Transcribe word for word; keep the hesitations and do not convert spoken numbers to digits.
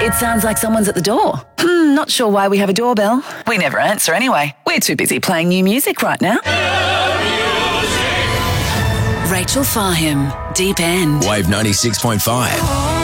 It sounds like someone's at the door. Hmm, not sure why we have a doorbell. We never answer anyway. We're too busy playing new music right now. Rachel Fahim, Deep End. Wave ninety-six point five.